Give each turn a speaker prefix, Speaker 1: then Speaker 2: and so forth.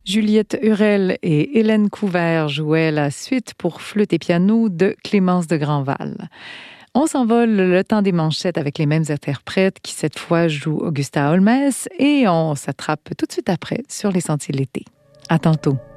Speaker 1: Juliette Hurel et Hélène Couvert jouaient la suite pour flûte et piano de Clémence de Grandval. On s'envole le temps des manchettes avec les mêmes interprètes qui cette fois jouent Augusta Holmès et on s'attrape tout de suite après sur les sentiers de l'été. À tantôt.